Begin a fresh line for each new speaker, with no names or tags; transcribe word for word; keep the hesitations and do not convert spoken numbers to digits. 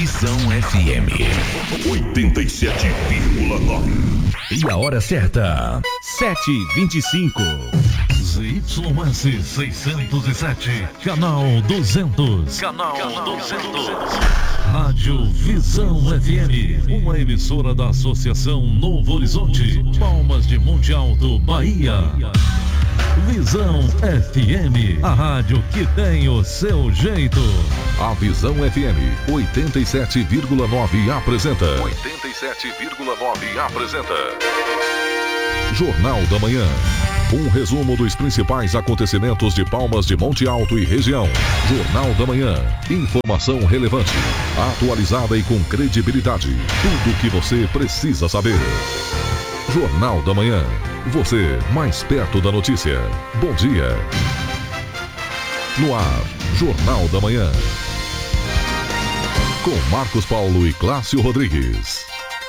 Visão F M oitenta e sete vírgula nove. E a hora certa, sete e vinte e cinco. Z Y S seiscentos e sete, canal duzentos. Canal duzentos. Rádio Visão F M, uma emissora da Associação Novo Horizonte, Palmas de Monte Alto, Bahia. Visão F M, a rádio que tem o seu jeito.
A Visão F M oitenta e sete vírgula nove apresenta. oitenta e sete vírgula nove apresenta. Jornal da Manhã. Um resumo dos principais acontecimentos de Palmas de Monte Alto e região. Jornal da Manhã. Informação relevante, atualizada e com credibilidade. Tudo o que você precisa saber. Jornal da Manhã. Você mais perto da notícia. Bom dia. No ar, Jornal da Manhã. Com Marcos Paulo e Cláudio Rodrigues.